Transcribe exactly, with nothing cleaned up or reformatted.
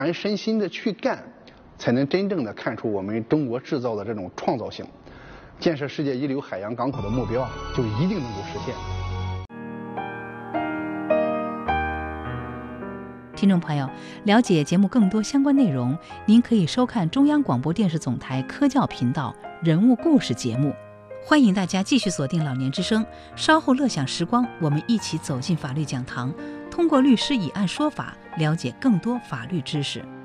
全身心的去干，才能真正的看出我们中国制造的这种创造性。建设世界一流海洋港口的目标啊，就一定能够实现。 听众朋友，了解节目更多相关内容，您可以收看中央广播电视总台科教频道人物故事节目。欢迎大家继续锁定老年之声，稍后乐享时光，我们一起走进法律讲堂，通过律师以案说法，了解更多法律知识。